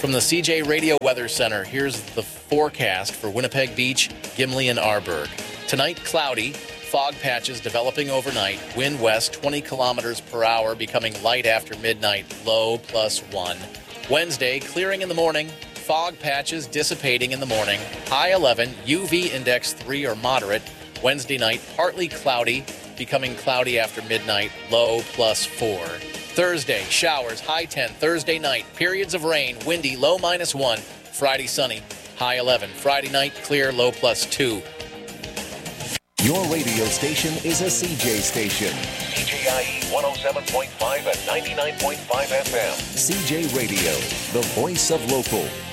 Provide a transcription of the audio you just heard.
From the CJ Radio Weather Center, here's the forecast for Winnipeg Beach, Gimli, and Arborg. Tonight, cloudy. Fog patches developing overnight. Wind west 20 kilometers per hour, becoming light after midnight. Low +1. Wednesday, clearing in the morning. Fog patches dissipating in the morning. High 11. UV index 3 or moderate. Wednesday night, partly cloudy, becoming cloudy after midnight. Low +4. Thursday, showers. High 10. Thursday night, periods of rain. Windy. Low -1. Friday, sunny. High 11. Friday night, clear. Low +2. Your radio station is a CJ station. CJIE 107.5 and 99.5 FM. CJ Radio, the voice of local.